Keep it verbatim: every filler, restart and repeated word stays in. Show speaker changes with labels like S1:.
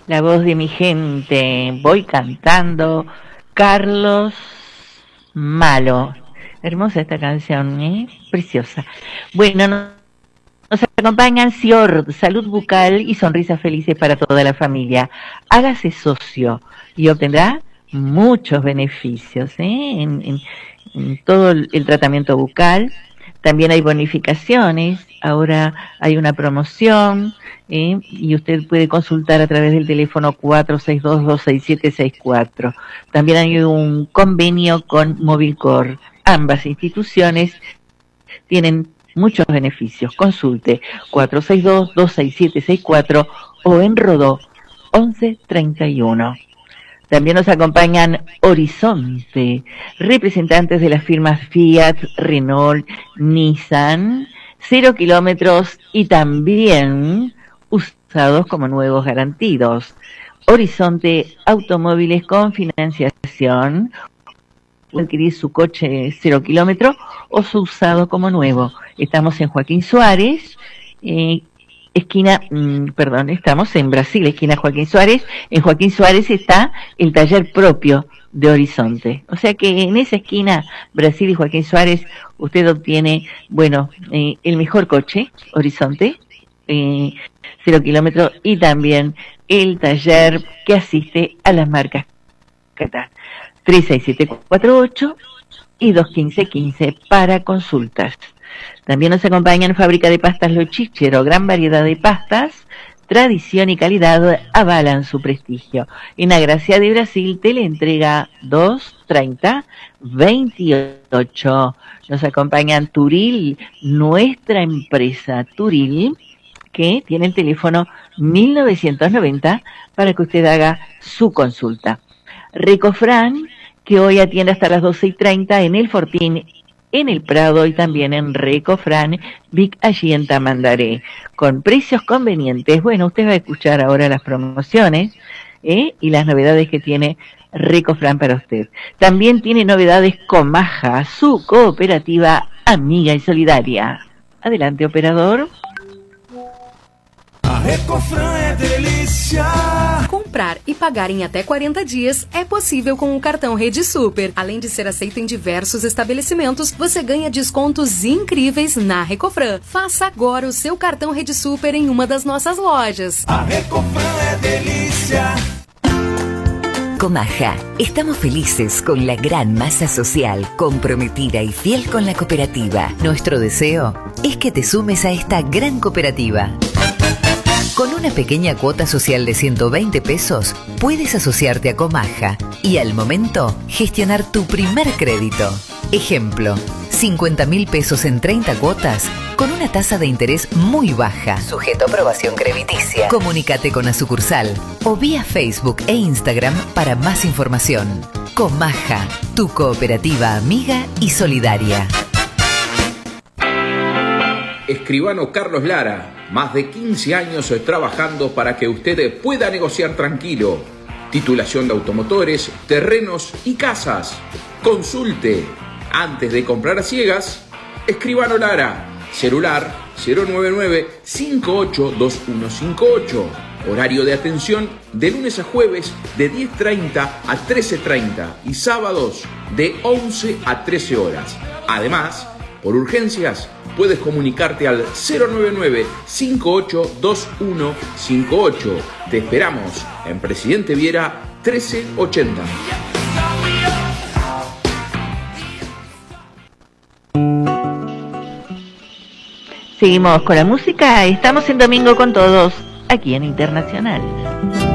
S1: La voz de mi gente, voy cantando, Carlos Malo. Hermosa esta canción, ¿eh? Preciosa. Bueno, nos acompañan Siord, salud bucal y sonrisas felices para toda la familia. Hágase socio y obtendrá muchos beneficios, ¿eh? en, en, en todo el, el tratamiento bucal. También hay bonificaciones, ahora hay una promoción, ¿eh? Y usted puede consultar a través del teléfono cuatro seis dos, dos seis siete seis cuatro. También hay un convenio con Movilcor. Ambas instituciones tienen muchos beneficios. Consulte cuatro seis dos, dos seis siete seis cuatro o en Rodó once treinta y uno. También nos acompañan Horizonte, representantes de las firmas Fiat, Renault, Nissan, cero kilómetros y también usados como nuevos garantidos. Horizonte Automóviles con financiación, adquirir su coche cero kilómetro o su usado como nuevo. Estamos en Joaquín Suárez, eh, esquina, mmm, perdón, estamos en Brasil, esquina Joaquín Suárez. En Joaquín Suárez está el taller propio de Horizonte. O sea que en esa esquina, Brasil y Joaquín Suárez, usted obtiene, bueno, eh, el mejor coche, Horizonte, eh, cero kilómetros, y también el taller que asiste a las marcas Qatar. tres seis siete cuatro ocho y dos uno cinco uno cinco para consultas. También nos acompañan Fábrica de Pastas Lo Chichero, gran variedad de pastas, tradición y calidad avalan su prestigio. En Agracia de Brasil, teleentrega dos treinta veintiocho. Nos acompañan Turil, nuestra empresa Turil, que tiene el teléfono mil novecientos noventa para que usted haga su consulta. Recofran, que hoy atiende hasta las doce y treinta en el Fortín, en el Prado y también en Recofran, Vic, allí en Tamandaré, con precios convenientes. Bueno, usted va a escuchar ahora las promociones ¿eh? y las novedades que tiene Recofran para usted. También tiene novedades Comaja, su cooperativa amiga y solidaria. Adelante, operador.
S2: A Recofran é delícia.
S3: Comprar e pagar em até quarenta dias é possível com o cartão Rede Super. Além de ser aceito em diversos estabelecimentos, você ganha descontos incríveis na Recofran. Faça agora o seu cartão Rede Super em uma das nossas lojas.
S2: A Recofran é delícia.
S4: Comaja, estamos felices con la gran masa social, comprometida y fiel con la cooperativa. Nuestro deseo es que te sumes a esta gran cooperativa. Con una pequeña cuota social de ciento veinte pesos, puedes asociarte a Comaja y al momento gestionar tu primer crédito. Ejemplo, cincuenta mil pesos en treinta cuotas con una tasa de interés muy baja. Sujeto a aprobación crediticia. Comunícate con la sucursal o vía Facebook e Instagram para más información. Comaja, tu cooperativa amiga y solidaria.
S5: Escribano Carlos Lara, más de quince años trabajando para que usted pueda negociar tranquilo. Titulación de automotores, terrenos y casas. Consulte. Antes de comprar a ciegas, Escribano Lara. Celular cero nueve nueve, cinco ocho dos uno cinco ocho. Horario de atención de lunes a jueves de diez treinta a trece treinta y sábados de once a trece horas. Además, por urgencias, puedes comunicarte al cero nueve nueve, cinco ocho dos uno cinco ocho. Te esperamos en Presidente Viera trece ochenta.
S1: Seguimos con la música. Estamos en Domingo con Todos, aquí en Internacional.